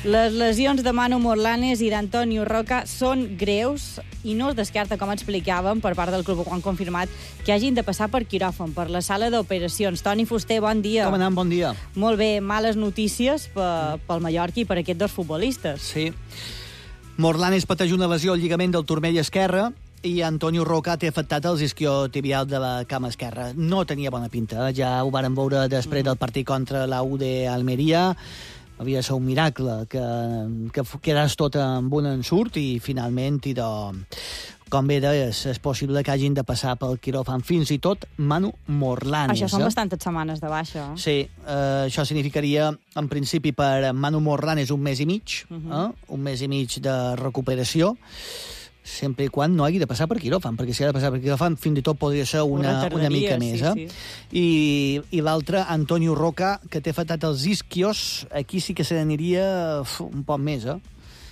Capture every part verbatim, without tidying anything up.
Les lesions de Manu Morlanes i d'Antonio Roca són greus i no es descarta, com explicàvem, per part del club, ho han confirmat, que hagin de passar per quiròfan, per la sala d'operacions. Toni Fuster, bon dia. Com anem? Bon dia. Molt bé, males notícies per, pel Mallorca i per aquests dos futbolistes. Sí. Morlanes pateix una lesió al lligament del turmell esquerre i Antonio Roca té afectat el isquiotibial de la cama esquerra. No tenia bona pinta, ja ho varen veure després del partit contra la U de Almeria. Havia de ser un miracle que, que quedés tot amb un ensurt i finalment, i de, com bé deies, és possible que hagin de passar pel quiròfan fins i tot Manu Morlanes. Això són eh? bastantes setmanes de baixa. Sí, eh, això significaria, en principi, per Manu Morlanes un mes i mig, uh -huh. eh? un mes i mig de recuperació, sempre i quan no hagi de passar per quiròfan, perquè si ha de passar per quiròfan fins i tot podria ser una, una mica més. Sí, eh? sí. I, i l'altre, Antonio Roca, que té afectat els isquios, aquí sí que se n'aniria uf, un poc més, eh?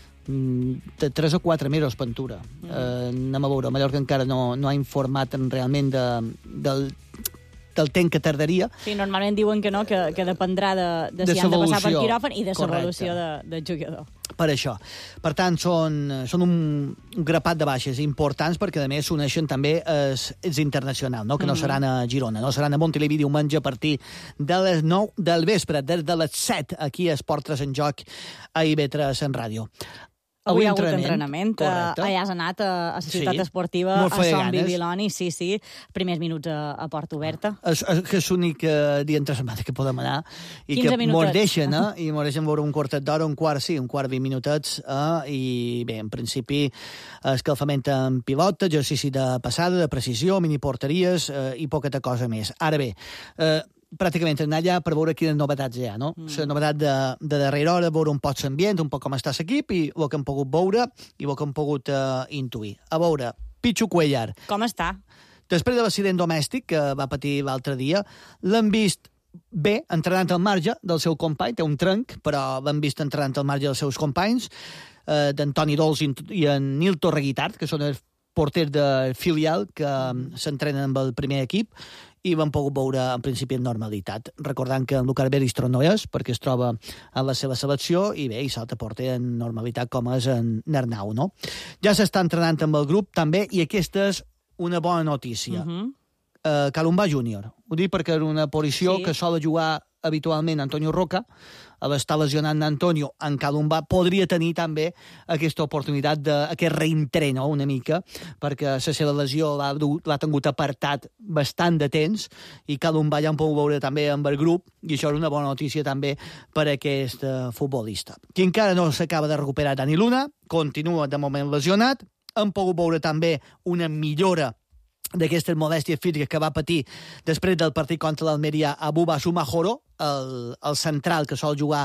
de tres o quatre mesos pintura. Mm. Eh, anem a veure, Mallorca encara no, no ha informat realment de, del del temps que tardaria. Sí, normalment diuen que no, que, que dependrà de, de, de si han de passar per quiròfan i de l'evolució de, del jugador. Per això. Per tant, són, són un grapat de baixes importants perquè, a més, s'uneixen també els, els internacionals, no? que no mm. seran a Girona, no seran a Montilivi diumenge a partir de les nou del vespre, des de les set, aquí a Esport tres en Joc, a I V tres en ràdio. Avui hi ha hagut entrenament. Correcte. Allà has anat a, a la ciutat sí. esportiva, a Son Bibiloni, sí, sí. Primers minuts a, a Porta Oberta. És, és l'únic uh, dia entre setmana que podem anar i que mos deixen, eh? I mos deixen veure un quartet d'hora, un quart, sí, un quart, vint minutets, eh? I bé, en principi, escalfament en pilota, exercici de passada, de precisió, miniporteries eh, i poqueta cosa més. Ara bé, eh, pràcticament anar allà per veure quines novetats hi ha, no? Mm. La novetat de, de darrera hora, veure un poc l'ambient, un poc com està l'equip i el que hem pogut veure i el que hem pogut uh, intuir. A veure, Pichu Cuellar. Com està? Després de l'accident domèstic que va patir l'altre dia, l'hem vist bé, entrenant al marge del seu company, té un trenc, però l'hem vist entrenant al marge dels seus companys, eh, d'Antoni Dols i en Nil Torreguitart, que són els porters de filial que mm. s'entrenen amb el primer equip, i vam pogut veure, en principi, en normalitat. Recordant que en Lucar Beristro no és, perquè es troba en la seva selecció, i bé, i salta porter en normalitat, com és en Arnau, no? Ja s'està entrenant amb el grup, també, i aquesta és una bona notícia. Uh -huh. uh, Calumbà júnior. Ho dic perquè era una posició sí. que sol jugar habitualment Antonio Roca, a l'estar lesionant Antonio, en Calumbà podria tenir també aquesta oportunitat d'aquest reentreno una mica, perquè la seva lesió l'ha tingut apartat bastant de temps, i Calumbà ja en pot veure també amb el grup, i això és una bona notícia també per a aquest uh, futbolista. Qui encara no s'acaba de recuperar, Dani Luna, continua de moment lesionat, hem pogut veure també una millora d'aquestes molèsties físiques que va patir després del partit contra l'Almeria a Buba Sumajoro, el, el central que sol jugar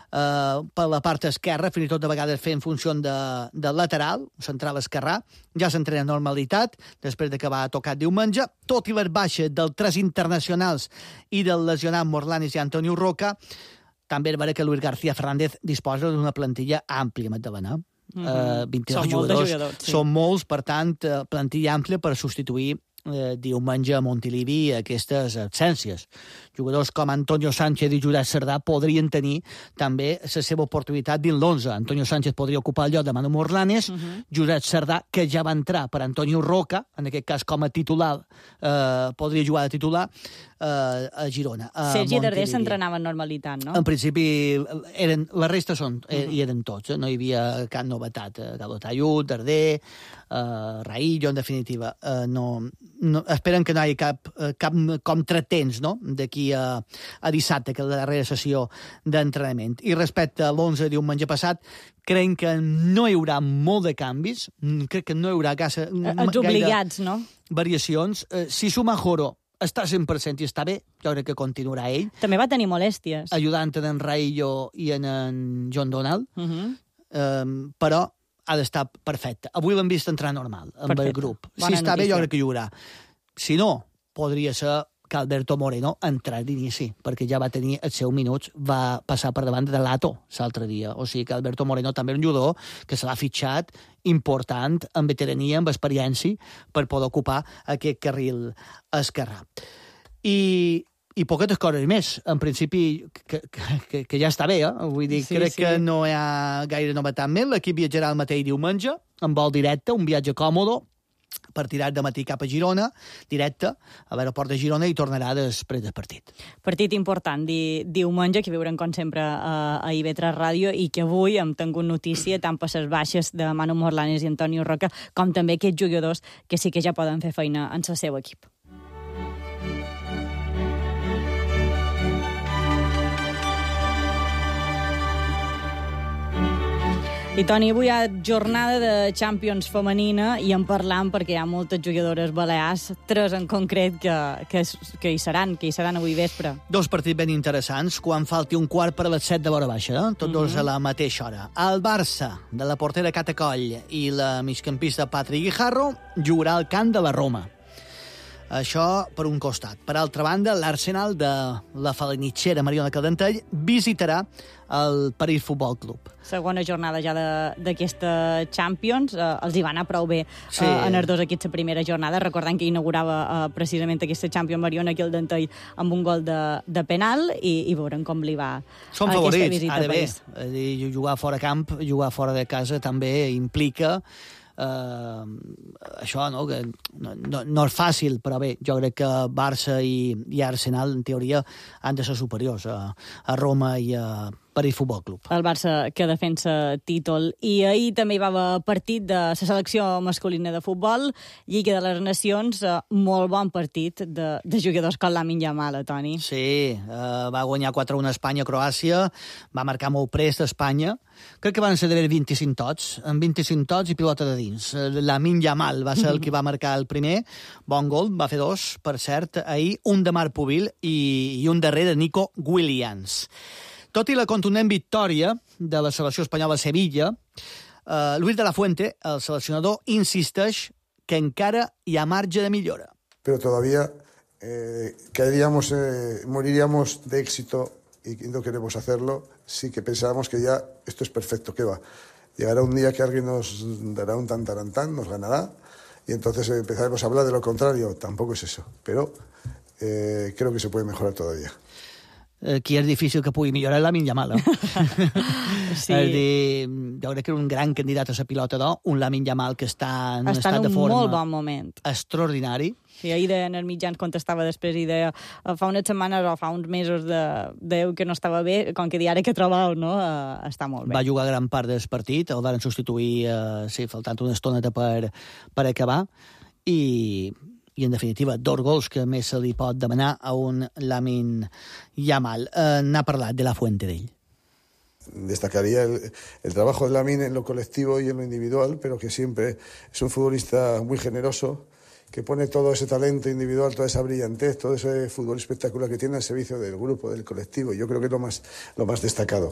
eh, per la part esquerra, fins i tot de vegades fent funció de, de lateral, central esquerrà, ja s'entrena en normalitat, després de que va tocar diumenge, tot i les baixes dels tres internacionals i del lesionat Morlanes i Antonio Roca, també és vera que Luis García Fernández disposa d'una plantilla àmplia, Magdalena. Mm -hmm. uh, vint-i-dos són jugadors, jugadors sí. són molts, per tant, uh, plantilla àmplia per substituir uh, diumenge a Montilivi aquestes absències. Jugadors com Antonio Sánchez i Josep Cerdà podrien tenir també la seva oportunitat dins l'onze. Antonio Sánchez podria ocupar el lloc de Manu Morlanes, uh -huh. Josep Cerdà, que ja va entrar per Antonio Roca, en aquest cas com a titular, uh, podria jugar de titular uh, a Girona. A Sergi Darder s'entrenava en normalitat, no? En principi, eren, la resta són, uh -huh. hi eren tots, eh? No hi havia cap novetat. Galo Tallud, Darder, uh, Raillo, en definitiva. Uh, no, no, esperen que no hi hagi cap, cap contratemps, no?, d'aquí a, a dissabte, que és la darrera sessió d'entrenament. I respecte a l'onze diumenge passat, crec que no hi haurà molt de canvis, crec que no hi haurà gaire, els obligats, no? Variacions. Uh, si Sumajoro està cent per cent i està bé, jo crec que continuarà ell. També va tenir molèsties. Ajudant en Raillo i en, en John Donald, uh -huh. um, però ha d'estar perfecte. Avui l'hem vist entrar normal, amb perfecte. El grup. Bona si està notícia. Bé, jo crec que hi haurà. Si no, podria ser que Alberto Moreno entrar d'inici, perquè ja va tenir els seus minuts, va passar per davant de Lato l'altre dia. O sigui que Alberto Moreno també és un jugador que se l'ha fitxat important, amb veterania, amb experiència, per poder ocupar aquest carril esquerrà. I i poquetes coses més. En principi, que, que, que ja està bé, eh? Vull dir, sí, crec sí. que no hi ha gaire novetat més. L'equip viatjarà el mateix diumenge, amb vol directe, un viatge còmodo, partirà de matí cap a Girona, directe, a l'aeroport de Girona, i tornarà després del partit. Partit important, di, diumenge, que veurem com sempre a, a I V tres Ràdio, i que avui hem tingut notícia tant per les baixes de Manu Morlanes i Antonio Roca, com també aquests jugadors que sí que ja poden fer feina en el seu equip. I, Toni, avui hi ha jornada de Champions femenina i en parlam perquè hi ha moltes jugadores balears, tres en concret, que, que, que hi seran, que hi seran avui vespre. Dos partits ben interessants, quan falti un quart per a les set de vora baixa, eh? Tots dos mm-hmm. a la mateixa hora. El Barça, de la portera Cata Coll, i la migcampista Patrick Guijarro, jugarà al camp de la Roma. Això per un costat. Per altra banda, l'Arsenal de la falanitxera Mariona Caldentell visitarà el París Futbol Club. Segona jornada ja d'aquesta Champions. Eh, els hi va anar prou bé sí. eh, en els dos equips la primera jornada, recordant que inaugurava eh, precisament aquesta Champions Mariona Caldentell amb un gol de, de penal, i, i veurem com li va Són aquesta favorits, visita ara a bé. París. Jugar fora camp, jugar fora de casa també implica Uh, això, no? Que no, no, no és fàcil, però bé, jo crec que Barça i, i Arsenal, en teoria, han de ser superiors a, a Roma i a París Futbol Club. El Barça que defensa títol. I ahir també hi va haver partit de la selecció masculina de futbol, Lliga de les Nacions, molt bon partit de, de jugadors com Lamine Yamal, Toni. Sí, uh, va guanyar quatre a una a Espanya, Croàcia, va marcar molt prest a Espanya. Crec que van ser d'haver vint-i-cinc tots, amb vint-i-cinc tots i pilota de dins. Lamine Yamal va ser el que va marcar el primer, bon gol, va fer dos, per cert, ahir, un de Marc Pubil i, i un darrer de Nico Williams. Tot i la contundent victòria de la selecció espanyola a Sevilla, eh, Luis de la Fuente, el seleccionador, insisteix que encara hi ha marge de millora. Pero todavía eh, caeríamos, eh, moriríamos de éxito, y no queremos hacerlo, sí que pensábamos que ya esto es perfecto, ¿qué va? Llegará un día que alguien nos dará un tan tarantán, nos ganará, y entonces empezaremos a hablar de lo contrario. Tampoco es eso, pero eh, creo que se puede mejorar todavía. Aquí és difícil que pugui millorar Lamine Yamal. Eh? Sí. És dir, jo crec que era un gran candidat a la pilota d'or, un Lamine Yamal que està en un està estat en un de forma molt bon moment. Extraordinari. Sí, ahir deien els mitjans, contestava després i deia fa unes setmanes o fa uns mesos de Déu que no estava bé, com que ara que trobeu, no? Uh, està molt bé. Va jugar gran part del partit, el van substituir, uh, sí, faltant una estoneta per, per acabar, i... i, en definitiva, dos gols que més se li pot demanar a un Lamine Yamal. Eh, N'ha parlat de la Fuente d'ell. Destacaría el, el trabajo de Lamine en lo colectivo y en lo individual, pero que siempre es un futbolista muy generoso, que pone todo ese talento individual, toda esa brillantez, todo ese fútbol espectacular que tiene al servicio del grupo, del colectivo. Yo creo que es lo más, lo más destacado.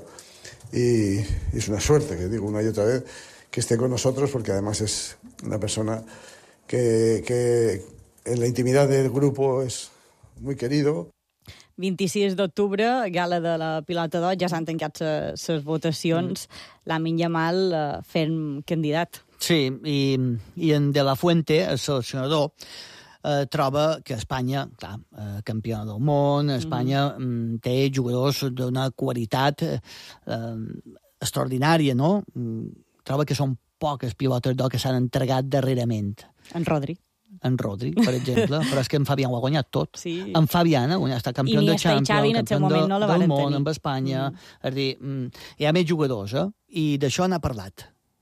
Y, y es una suerte, que digo una y otra vez, que esté con nosotros, porque además es una persona que... que en la intimidad del grupo és muy querido. vint-i-sis d'octubre, gala de la pilota d'or, ja s'han tancat les votacions. Mm. Lamine Yamal eh, fent candidat. Sí, i, i en De La Fuente, el seleccionador, eh, troba que Espanya, clar, eh, campiona del món, Espanya mm. té jugadors d'una qualitat eh, extraordinària, no? Troba que són poques pilotes d'or que s'han entregat darrerament. En Rodri. En Rodri, per exemple, però és que en Fabián ho ha guanyat tot. Sí. En Fabián ha guanyat, està campió de Champions, campió de, no del món, tenir. amb Espanya. Mm. És dir, hi ha més jugadors, eh? I d'això n'ha parlat.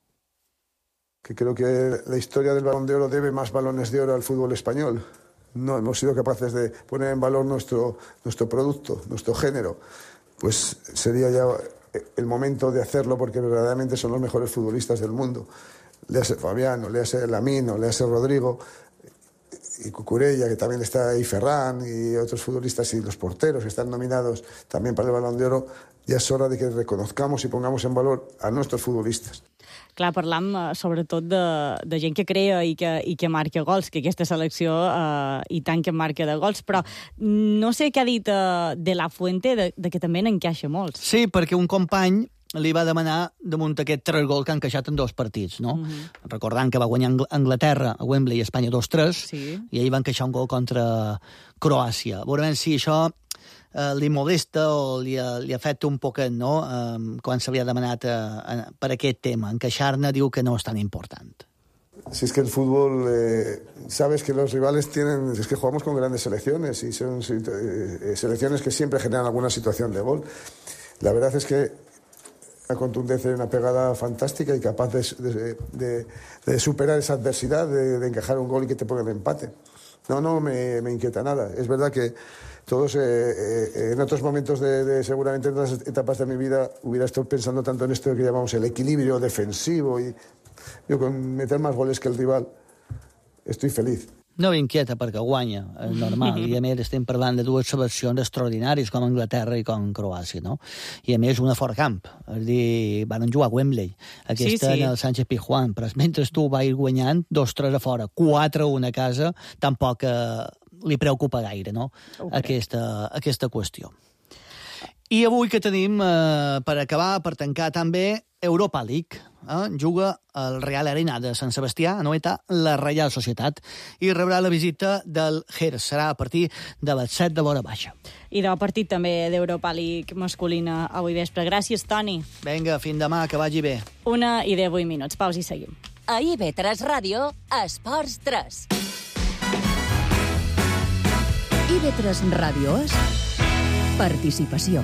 Que creo que la historia del Balón de Oro debe más balones de oro al fútbol español. No hemos sido capaces de poner en valor nuestro, nuestro producto, nuestro género. Pues sería ya el momento de hacerlo, porque verdaderamente son los mejores futbolistas del mundo. Léase Fabián, léase Lamine, léase Rodrigo, y Cucurella, que también está ahí, Ferran, y otros futbolistas, y los porteros que están nominados también para el Balón de Oro. Ja és hora de que reconozcamos y pongamos en valor a nuestros futbolistas. Clar, parlam eh, sobretot de, de gent que crea i que, i que marca gols, que aquesta selecció eh, i tant que marca de gols, però no sé què ha dit eh, De La Fuente, de, de que també n'encaixa molts. Sí, perquè un company li va demanar damunt aquest tres gols que han encaixat en dos partits, no? Mm-hmm. Recordant que va guanyar Anglaterra a Wembley i Espanya dos tres, sí. I ell va encaixar un gol contra Croàcia. Veurem si això eh, li molesta o li, li afecta un poquet, no?, eh, quan se li ha demanat eh, per aquest tema. En Queixarna diu que no és tan important. Si es que el fútbol, eh, sabes que los rivales tienen, es que jugamos con grandes selecciones y son eh, selecciones que siempre generan alguna situación de gol. La verdad es que una contundencia y una pegada fantástica y capaz de, de, de, de superar esa adversidad, de, de encajar un gol y que te ponga el empate. No, no me, me inquieta nada. Es verdad que todos eh, eh, en otros momentos de, de seguramente en otras etapas de mi vida hubiera estado pensando tanto en esto que llamamos el equilibrio defensivo y yo con meter más goles que el rival estoy feliz. No m'inquieta perquè guanya, és normal. I a més estem parlant de dues seleccions extraordinàries com Anglaterra i com Croàcia, no? I a més una fort camp. És a dir, van jugar a Wembley. Aquesta sí, sí. en el Sánchez Pizjuán. Però mentre tu vas guanyant, dos tres a fora, quatre a una a casa, tampoc eh, li preocupa gaire, no? Aquesta, aquesta qüestió. I avui que tenim, eh, per acabar, per tancar també, Europa League. Eh? Juga el Real Arena de Sant Sebastià, a Noeta, la Reial Societat, i rebrà la visita del Gers. Serà a partir de les set de l'hora baixa. I del partit també d'Europa League masculina avui vespre. Gràcies, Toni. Vinga, fins demà, que vagi bé. Una i deu minuts. Pausa i seguim. A I B tres Ràdio, Esports tres. I B tres Ràdio és participació.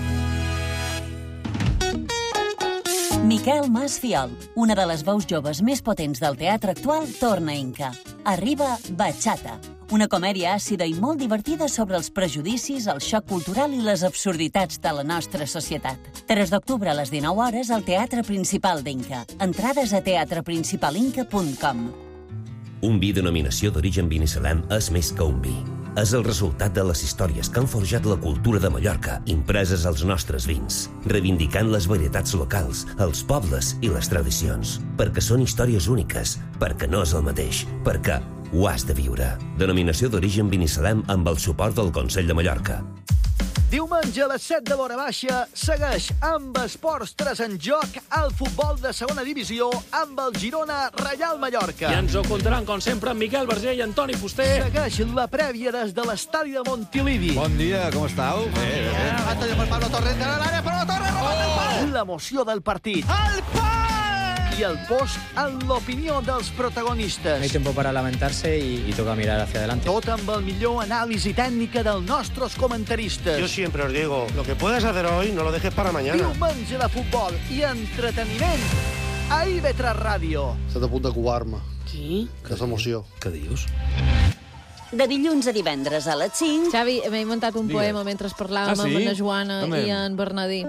Miquel Mas Fiol, una de les veus joves més potents del teatre actual, torna a Inca. Arriba Bachata, una comèdia àcida i molt divertida sobre els prejudicis, el xoc cultural i les absurditats de la nostra societat. tres d'octubre a les dinou hores al Teatre Principal d'Inca. Entrades a teatre principal inca punt com. Un vi denominació d'origen Binissalem és més que un vi. És el resultat de les històries que han forjat la cultura de Mallorca, impreses als nostres vins, reivindicant les varietats locals, els pobles i les tradicions. Perquè són històries úniques, perquè no és el mateix, perquè ho has de viure. Denominació d'origen Binissalem amb el suport del Consell de Mallorca. Diumenge a les set de l'hora baixa segueix amb Esports tres en joc el futbol de segona divisió amb el Girona Reial Mallorca. I ens ho contaran, com sempre, amb Miquel Verger i Antoni Fuster. Segueix la prèvia des de l'estadi de Montilivi. Bon dia, com estàu? Bon dia. Antonio per Pablo Torres de l'àrea, però la Torre remata el pal. L'emoció del partit. El pal! I el post en l'opinió dels protagonistes. No hay tiempo para lamentarse y, y toca mirar hacia adelante. Tot amb el millor anàlisi tècnica dels nostres comentaristes. Yo siempre os digo, lo que puedes hacer hoy no lo dejes para mañana. Diumenge de futbol i entreteniment a I B tres Ràdio. Estat a punt de covar-me. Qui? Que és emoció. Què dius? De dilluns a divendres a les cinc. Xavi, m'he muntat un Digues. poema mentre parlàvem Ah, sí? amb la Joana Amén. i en Bernadí.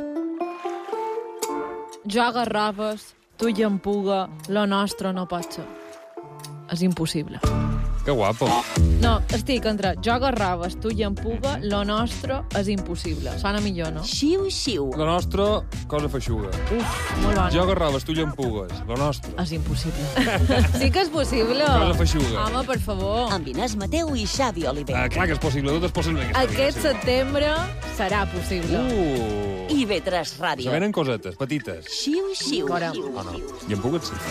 Jo agarraves, tu i en puga, lo nostre no pot ser. És impossible. Que guapo. No, estic entre jo agarraves, tu i en puga, lo nostre és impossible. Sona millor, no? Xiu, xiu. Lo nostre, cosa feixuga. Uf, molt bona. Jo agarraves, tu llampugues. Lo nostre. És impossible. Sí que és possible. Cosa feixuga. Home, per favor. Amb Inés Mateu i Xavi Oliver. Ah, clar que és possible, tot és possible. en aquesta Aquest vida, sí. setembre serà possible. Uh! I B tres Ràdio. Se venen cosetes, petites. Xiu, xiu. Fora. Ah, no. Llampugues, sí.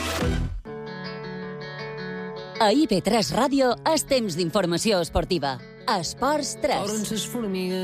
A I B tres Ràdio és temps d'informació esportiva. Esports tres.